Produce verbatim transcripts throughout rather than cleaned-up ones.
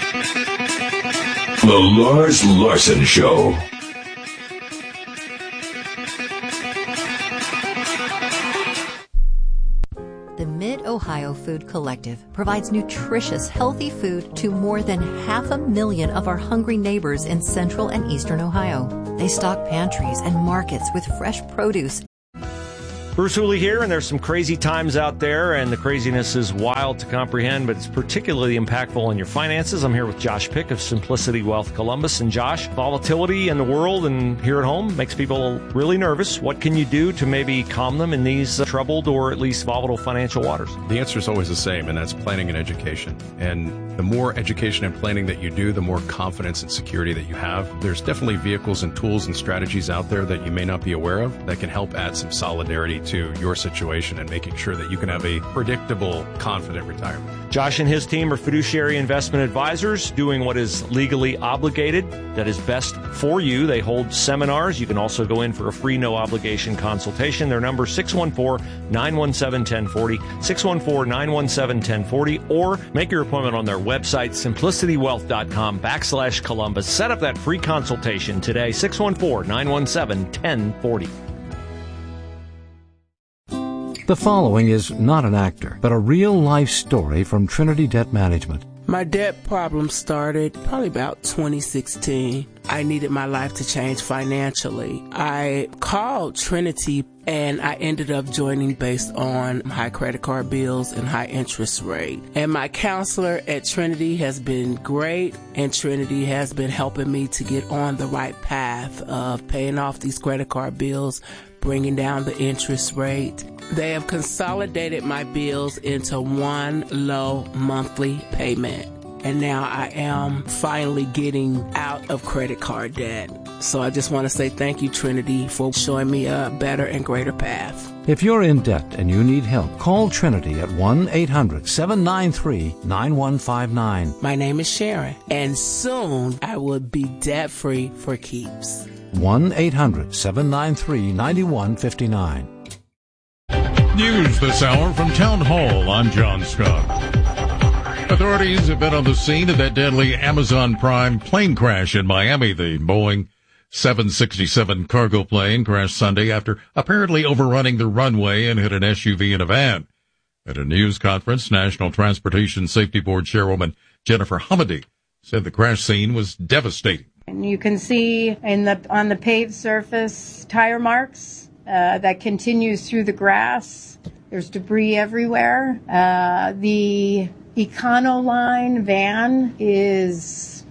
The Lars Larson Show. The Mid-Ohio Food Collective provides nutritious, healthy food to more than half a million of our hungry neighbors in central and eastern Ohio. They stock pantries and markets with fresh produce. Bruce Hooley here, and there's some crazy times out there, and the craziness is wild to comprehend, but it's particularly impactful on your finances. I'm here with Josh Pick of Simplicity Wealth Columbus. And Josh, volatility in the world and here at home makes people really nervous. What can you do to maybe calm them in these uh, troubled or at least volatile financial waters? The answer is always the same, and that's planning and education. And the more education and planning that you do, the more confidence and security that you have. There's definitely vehicles and tools and strategies out there that you may not be aware of that can help add some solidarity to your situation and making sure that you can have a predictable, confident retirement. Josh and his team are fiduciary investment advisors doing what is legally obligated, that is best for you. They hold seminars. You can also go in for a free, no-obligation consultation. Their number is six one four, nine one seven, one zero four zero, six one four, nine one seven, one zero four zero, or make your appointment on their website, simplicitywealth.com backslash Columbus. Set up that free consultation today, six one four, nine one seven, one zero four zero. The following is not an actor, but a real-life story from Trinity Debt Management. My debt problem started probably about twenty sixteen. I needed my life to change financially. I called Trinity and I ended up joining based on high credit card bills and high interest rate. And my counselor at Trinity has been great, and Trinity has been helping me to get on the right path of paying off these credit card bills, bringing down the interest rate. They have consolidated my bills into one low monthly payment. And now I am finally getting out of credit card debt. So I just want to say thank you, Trinity, for showing me a better and greater path. If you're in debt and you need help, call Trinity at one eight hundred, seven nine three, nine one five nine. My name is Sharon, and soon I will be debt-free for keeps. one eight hundred, seven nine three, nine one five nine. News this hour from Town Hall. I'm John Scott. Authorities have been on the scene of that deadly Amazon Prime plane crash in Miami. The Boeing seven sixty-seven cargo plane crashed Sunday after apparently overrunning the runway and hit an S U V and a van. At a news conference, National Transportation Safety Board Chairwoman Jennifer Humady said the crash scene was devastating. And you can see in the on the paved surface tire marks uh, that continues through the grass. There's debris everywhere. Uh, the Econoline van is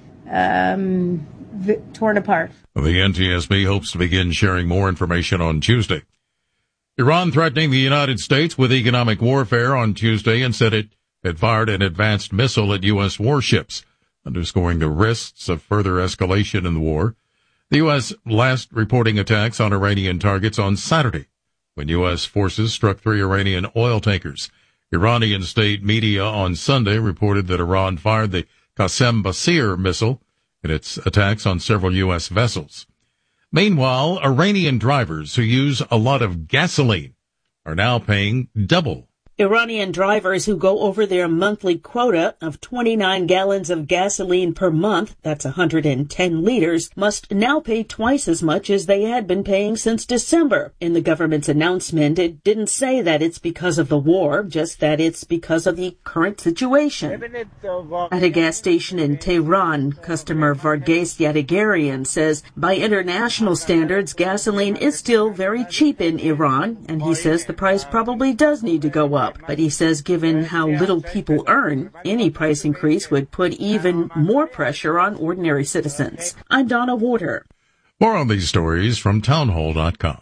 um, v- torn apart. The N T S B hopes to begin sharing more information on Tuesday. Iran threatening the United States with economic warfare on Tuesday and said it had fired an advanced missile at U S warships, underscoring the risks of further escalation in the war. The U S last reporting attacks on Iranian targets on Saturday, when U S forces struck three Iranian oil tankers. Iranian state media on Sunday reported that Iran fired the Qasem Basir missile in its attacks on several U S vessels. Meanwhile, Iranian drivers who use a lot of gasoline are now paying double. Iranian drivers who go over their monthly quota of twenty-nine gallons of gasoline per month, that's one hundred ten liters, must now pay twice as much as they had been paying since December. In the government's announcement, it didn't say that it's because of the war, just that it's because of the current situation. At a gas station in Tehran, customer Varghese Yadagarian says by international standards, gasoline is still very cheap in Iran, and he says the price probably does need to go up. But he says given how little people earn, any price increase would put even more pressure on ordinary citizens. I'm Donna Warder. More on these stories from townhall dot com.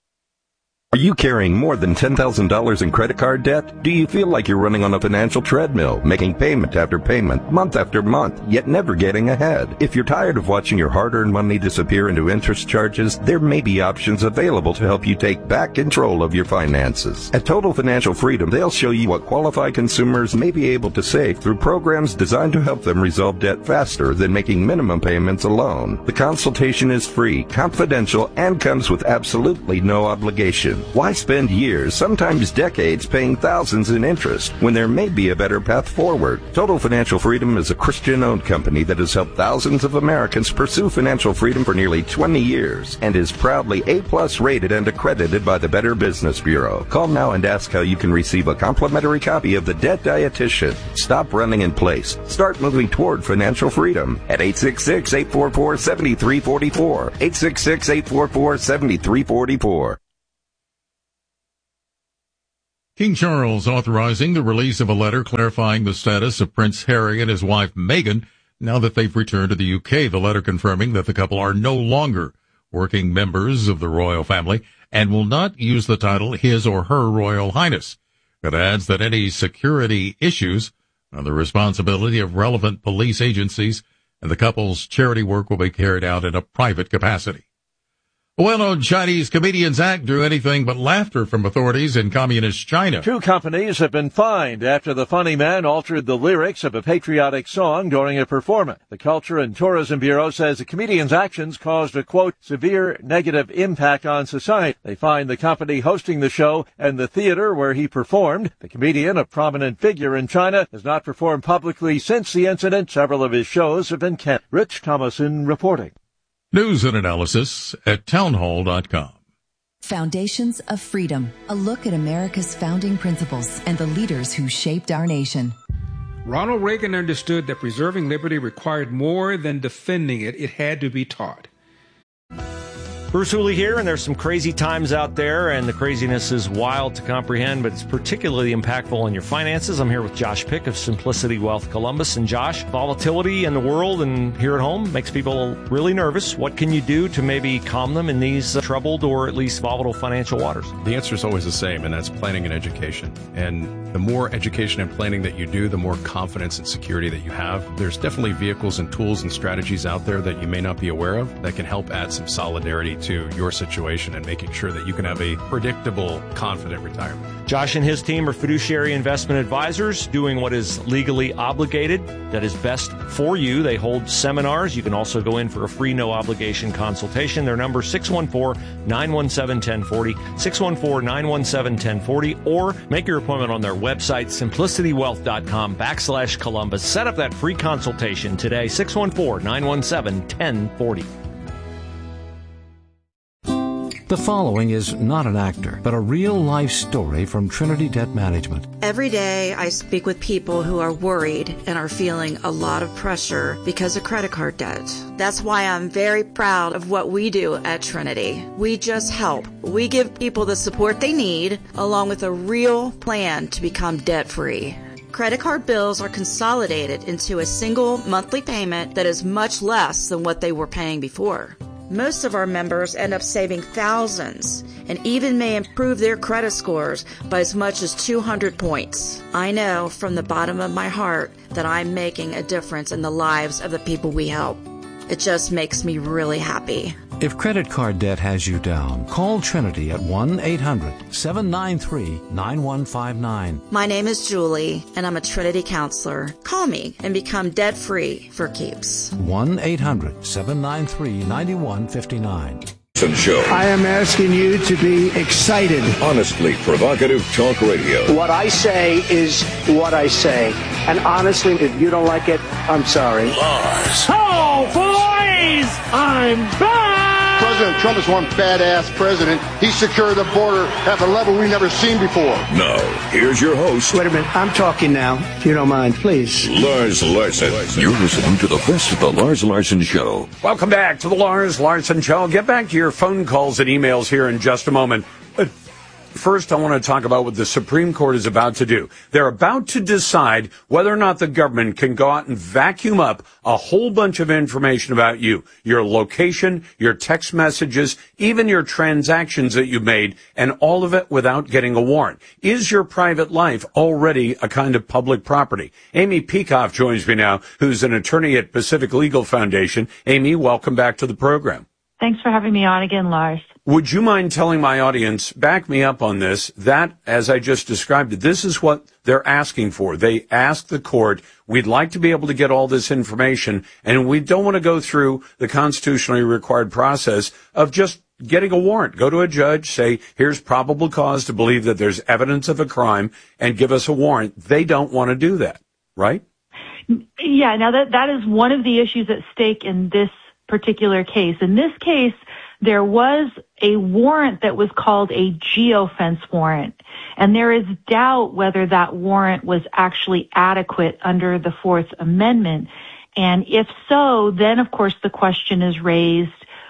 Are you carrying more than ten thousand dollars in credit card debt? Do you feel like you're running on a financial treadmill, making payment after payment, month after month, yet never getting ahead? If you're tired of watching your hard-earned money disappear into interest charges, there may be options available to help you take back control of your finances. At Total Financial Freedom, they'll show you what qualified consumers may be able to save through programs designed to help them resolve debt faster than making minimum payments alone. The consultation is free, confidential, and comes with absolutely no obligation. Why spend years, sometimes decades, paying thousands in interest when there may be a better path forward? Total Financial Freedom is a Christian-owned company that has helped thousands of Americans pursue financial freedom for nearly twenty years and is proudly A-plus rated and accredited by the Better Business Bureau. Call now and ask how you can receive a complimentary copy of The Debt Dietitian. Stop running in place. Start moving toward financial freedom at eight six six, eight four four, seven three four four. eight six six, eight four four, seven three four four. King Charles authorizing the release of a letter clarifying the status of Prince Harry and his wife Meghan now that they've returned to the U K. The letter confirming that the couple are no longer working members of the royal family and will not use the title His or Her Royal Highness. It adds that any security issues are the responsibility of relevant police agencies, and the couple's charity work will be carried out in a private capacity. A well-known Chinese comedian's act drew anything but laughter from authorities in communist China. Two companies have been fined after the funny man altered the lyrics of a patriotic song during a performance. The Culture and Tourism Bureau says the comedian's actions caused a, quote, severe negative impact on society. They fined the company hosting the show and the theater where he performed. The comedian, a prominent figure in China, has not performed publicly since the incident. Several of his shows have been canceled. Rich Thomason reporting. News and analysis at townhall dot com. Foundations of Freedom, a look at America's founding principles and the leaders who shaped our nation. Ronald Reagan understood that preserving liberty required more than defending it. It had to be taught. Bruce Hooley here, and there's some crazy times out there, and the craziness is wild to comprehend, but it's particularly impactful on your finances. I'm here with Josh Pick of Simplicity Wealth Columbus. And Josh, volatility in the world and here at home makes people really nervous. What can you do to maybe calm them in these uh, troubled or at least volatile financial waters? The answer is always the same, and that's planning and education. And the more education and planning that you do, the more confidence and security that you have. There's definitely vehicles and tools and strategies out there that you may not be aware of that can help add some solidarity to your situation and making sure that you can have a predictable, confident retirement. Josh and his team are fiduciary investment advisors doing what is legally obligated, that is best for you. They hold seminars. You can also go in for a free no-obligation consultation. Their number is six one four, nine one seven, one zero four zero, six one four, nine one seven, one zero four zero, or make your appointment on their website, simplicitywealth.com backslash Columbus. Set up that free consultation today, six one four, nine one seven, one zero four zero. The following is not an actor, but a real-life story from Trinity Debt Management. Every day I speak with people who are worried and are feeling a lot of pressure because of credit card debt. That's why I'm very proud of what we do at Trinity. We just help. We give people the support they need, along with a real plan to become debt-free. Credit card bills are consolidated into a single monthly payment that is much less than what they were paying before. Most of our members end up saving thousands and even may improve their credit scores by as much as two hundred points. I know from the bottom of my heart that I'm making a difference in the lives of the people we help. It just makes me really happy. If credit card debt has you down, call Trinity at one eight hundred, seven nine three, nine one five nine. My name is Julie, and I'm a Trinity counselor. Call me and become debt-free for keeps. one eight hundred, seven nine three, nine one five nine. Show. I am asking you to be excited. Honestly provocative talk radio. What I say is what I say. And honestly, if you don't like it, I'm sorry. Lars. Oh, boys! I'm back! President Trump is one badass president. He secured the border at a level we've never seen before. Now, here's your host. Wait a minute. I'm talking now, if you don't mind, please. Lars Larson. You're listening to the best of the Lars Larson Show. Welcome back to the Lars Larson Show. I'll get back to your phone calls and emails here in just a moment. But first, I want to talk about what the Supreme Court is about to do. They're about to decide whether or not the government can go out and vacuum up a whole bunch of information about you, your location, your text messages, even your transactions that you made, and all of it without getting a warrant. Is your private life already a kind of public property? Amy Peikoff joins me now, who's an attorney at Pacific Legal Foundation. Amy, welcome back to the program. Thanks for having me on again, Lars. Would you mind telling my audience, back me up on this, that, as I just described it, this is what they're asking for. They ask the court, we'd like to be able to get all this information, and we don't want to go through the constitutionally required process of just getting a warrant. Go to a judge, say, here's probable cause to believe that there's evidence of a crime, and give us a warrant. They don't want to do that, right? Yeah, now that that is one of the issues at stake in this particular case. In this case, there was a warrant that was called a geofence warrant, and there is doubt whether that warrant was actually adequate under the Fourth Amendment. And if so, then of course the question is raised,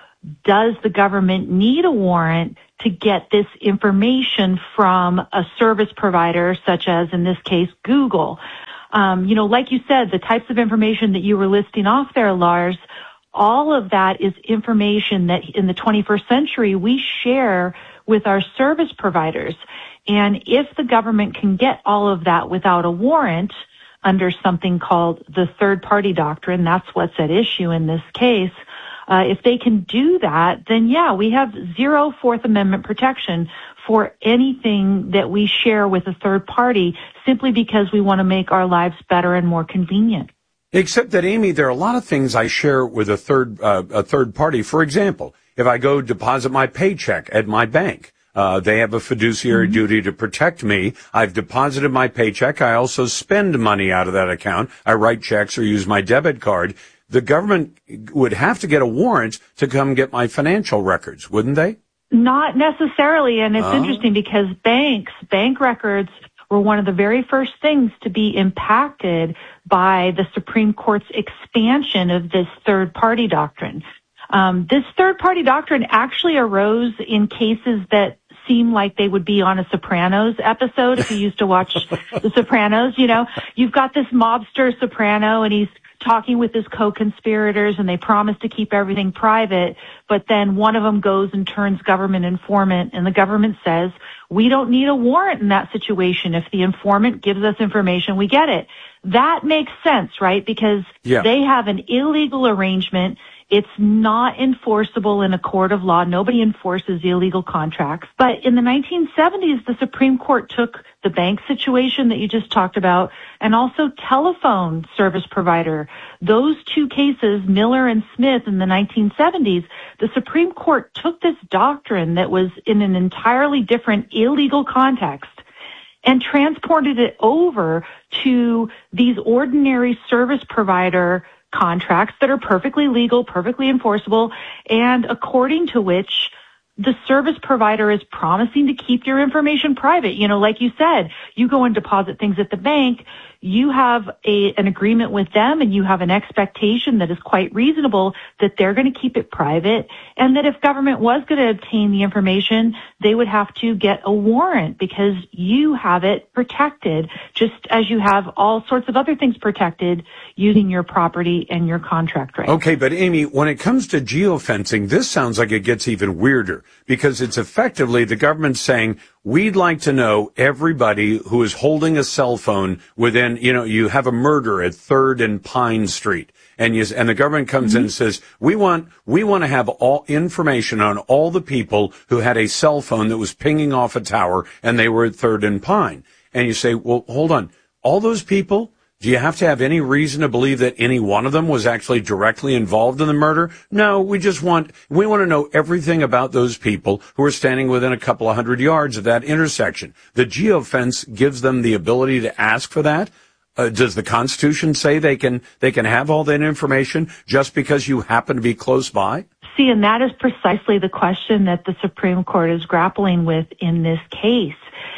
does the government need a warrant to get this information from a service provider, such as in this case, Google? Um, you know, like you said, the types of information that you were listing off there, Lars, all of that is information that in the twenty-first century we share with our service providers. And if the government can get all of that without a warrant under something called the third-party doctrine, that's what's at issue in this case, uh, if they can do that, then yeah, we have zero Fourth Amendment protection for anything that we share with a third party simply because we want to make our lives better and more convenient. Except that, Amy, there are a lot of things I share with a third uh, a third party. For example, if I go deposit my paycheck at my bank, uh, they have a fiduciary mm-hmm. duty to protect me. I've deposited my paycheck. I also spend money out of that account. I write checks or use my debit card. The government would have to get a warrant to come get my financial records, wouldn't they? Not necessarily, and it's Oh. interesting because banks, bank records were one of the very first things to be impacted by the Supreme Court's expansion of this third-party doctrine. Um, this third-party doctrine actually arose in cases that seem like they would be on a Sopranos episode. If you used to watch The Sopranos, you know, you've got this mobster soprano and he's talking with his co-conspirators and they promise to keep everything private, but then one of them goes and turns government informant and the government says, we don't need a warrant in that situation. If the informant gives us information, we get it. That makes sense, right? Because Yeah. they have an illegal arrangement. It's not enforceable in a court of law. Nobody enforces illegal contracts. But in the nineteen seventies, the Supreme Court took the bank situation that you just talked about and also telephone service provider. Those two cases, Miller and Smith in the nineteen seventies, the Supreme Court took this doctrine that was in an entirely different illegal context and transported it over to these ordinary service provider contracts that are perfectly legal, perfectly enforceable, and according to which the service provider is promising to keep your information private. You know, like you said, you go and deposit things at the bank, you have a, an agreement with them and you have an expectation that is quite reasonable that they're going to keep it private and that if government was going to obtain the information, they would have to get a warrant because you have it protected just as you have all sorts of other things protected using your property and your contract rights. Okay, but Amy, when it comes to geofencing, this sounds like it gets even weirder because it's effectively the government saying, we'd like to know everybody who is holding a cell phone within, you know, you have a murder at Third and Pine Street. And you, and the government comes mm-hmm. in and says, we want, we want to have all information on all the people who had a cell phone that was pinging off a tower and they were at Third and Pine. And you say, well, hold on. All those people, do you have to have any reason to believe that any one of them was actually directly involved in the murder? No, we just want, we want to know everything about those people who are standing within a couple of hundred yards of that intersection. The geofence gives them the ability to ask for that. Uh, does the Constitution say they can, they can have all that information just because you happen to be close by? See, and that is precisely the question that the Supreme Court is grappling with in this case.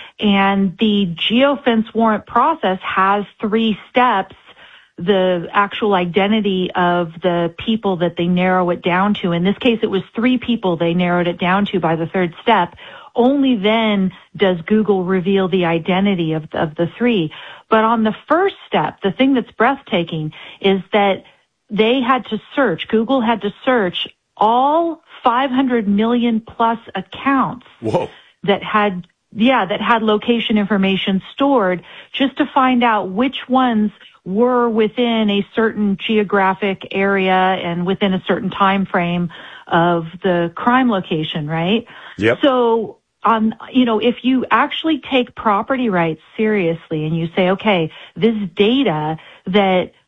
And the geofence warrant process has three steps. The actual identity of the people that they narrow it down to. In this case, it was three people they narrowed it down to by the third step. Only then does Google reveal the identity of, of the three. But on the first step, the thing that's breathtaking is that they had to search, Google had to search all five hundred million plus accounts Whoa. that had Yeah, that had location information stored just to find out which ones were within a certain geographic area and within a certain time frame of the crime location, right? Yep. So, um, you know, if you actually take property rights seriously and you say, okay, this data that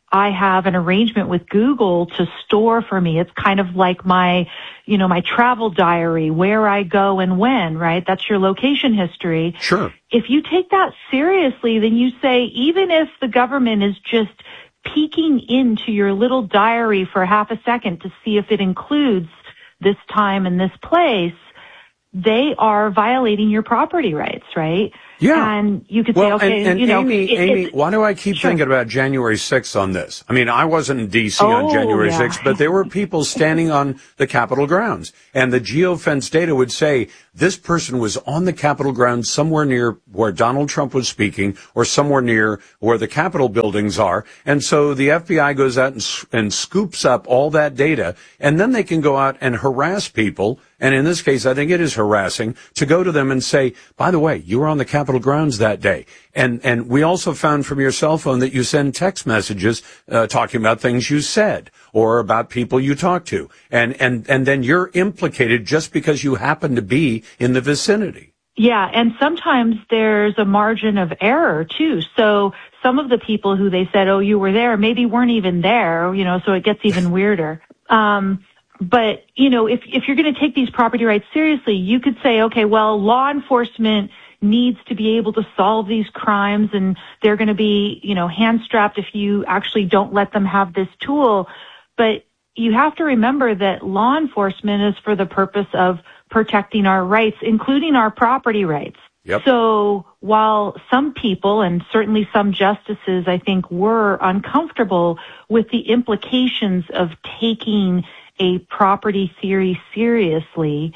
I have an arrangement with Google to store for me. It's kind of like my, you know, my travel diary, where I go and when, right? That's your location history. Sure. If you take that seriously, then you say, even if the government is just peeking into your little diary for half a second to see if it includes this time and this place, they are violating your property rights, right? Yeah. And you could well, say, okay, and, and you know, Amy, it, Amy, why do I keep sure. thinking about January sixth on this? I mean, I wasn't in D C oh, on January yeah. sixth, but there were people standing on the Capitol grounds, and the geofence data would say this person was on the Capitol grounds somewhere near where Donald Trump was speaking, or somewhere near where the Capitol buildings are. And so the F B I goes out and, and scoops up all that data, and then they can go out and harass people. And in this case, I think it is harassing to go to them and say, by the way, you were on the Capitol grounds that day. And, and we also found from your cell phone that you send text messages, uh, talking about things you said or about people you talked to. And, and, and then you're implicated just because you happen to be in the vicinity. Yeah. And sometimes there's a margin of error too. So some of the people who they said, oh, you were there, maybe weren't even there, you know, so it gets even weirder. Um, But, you know, if, if you're going to take these property rights seriously, you could say, okay, well, law enforcement needs to be able to solve these crimes, and they're going to be, you know, hand-strapped if you actually don't let them have this tool. But you have to remember that law enforcement is for the purpose of protecting our rights, including our property rights. Yep. So while some people, and certainly some justices, I think, were uncomfortable with the implications of taking a property theory seriously,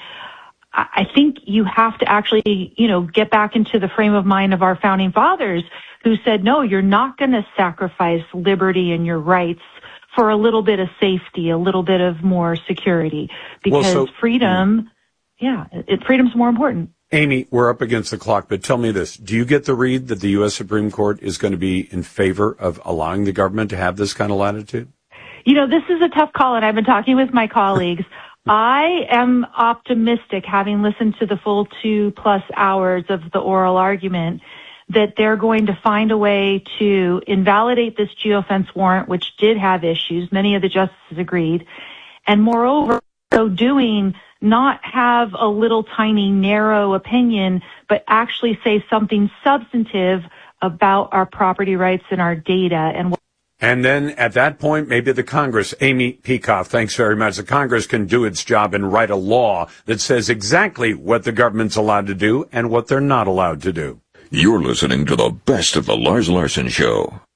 I think you have to actually, you know, get back into the frame of mind of our founding fathers who said, no, you're not going to sacrifice liberty and your rights for a little bit of safety, a little bit of more security, because well, so, freedom, yeah, it, freedom's more important. Amy, we're up against the clock, but tell me this. Do you get the read that the U S Supreme Court is going to be in favor of allowing the government to have this kind of latitude? You know, this is a tough call, and I've been talking with my colleagues. I am optimistic, having listened to the full two plus hours of the oral argument, that they're going to find a way to invalidate this geofence warrant, which did have issues. Many of the justices agreed. And moreover, so doing, not have a little tiny narrow opinion, but actually say something substantive about our property rights and our data and what And then at that point, maybe the Congress, Amy Peikoff, thanks very much. The Congress can do its job and write a law that says exactly what the government's allowed to do and what they're not allowed to do. You're listening to the best of the Lars Larson Show.